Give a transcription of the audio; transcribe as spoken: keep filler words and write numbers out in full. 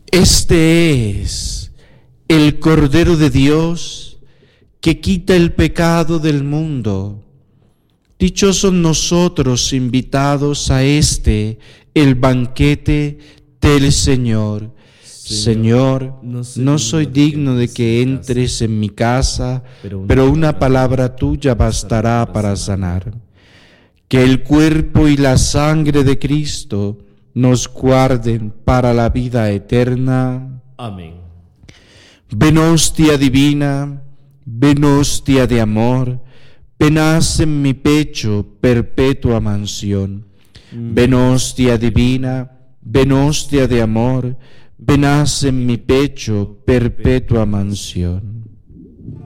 Este es el Cordero de Dios que quita el pecado del mundo. Dichosos nosotros invitados a este, el banquete del Señor. Señor, no soy digno de que entres en mi casa, pero una palabra tuya bastará para sanar. Que el cuerpo y la sangre de Cristo nos guarden para la vida eterna. Amén. Ven hostia divina, ven hostia de amor, ven haz en mi pecho perpetua mansión. Ven hostia divina, ven hostia de amor, ven haz en mi pecho perpetua mansión.